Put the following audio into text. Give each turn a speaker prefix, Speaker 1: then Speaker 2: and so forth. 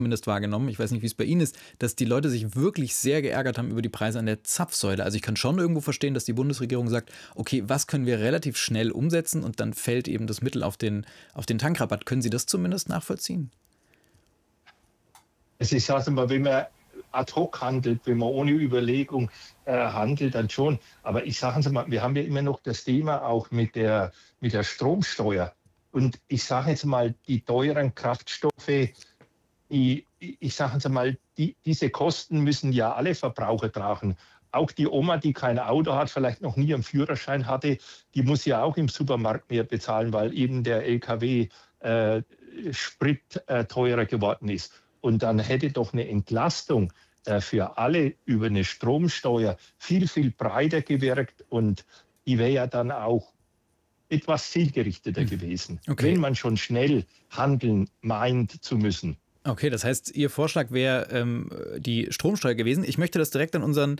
Speaker 1: zumindest wahrgenommen, ich weiß nicht, wie es bei Ihnen ist, dass die Leute sich wirklich sehr geärgert haben über die Preise an der Zapfsäule. Also ich kann schon irgendwo verstehen, dass die Bundesregierung sagt, okay, was können wir relativ schnell umsetzen und dann fällt eben das Mittel auf den Tankrabatt. Können Sie das zumindest nachvollziehen?
Speaker 2: Also ich sage mal, wenn man ad hoc handelt, wenn man ohne Überlegung handelt, dann schon. Aber ich sage mal, wir haben ja immer noch das Thema auch mit der Stromsteuer. Und ich sage jetzt mal, die teuren Kraftstoffe, ich sage jetzt mal, diese Kosten müssen ja alle Verbraucher tragen. Auch die Oma, die kein Auto hat, vielleicht noch nie einen Führerschein hatte, die muss ja auch im Supermarkt mehr bezahlen, weil eben der LKW Sprit teurer geworden ist. Und dann hätte doch eine Entlastung für alle über eine Stromsteuer viel, viel breiter gewirkt und die wäre ja dann auch etwas zielgerichteter gewesen,
Speaker 1: Okay.
Speaker 2: wenn man schon schnell handeln meint zu müssen.
Speaker 1: Okay, das heißt, Ihr Vorschlag wäre die Stromsteuer gewesen. Ich möchte das direkt an unseren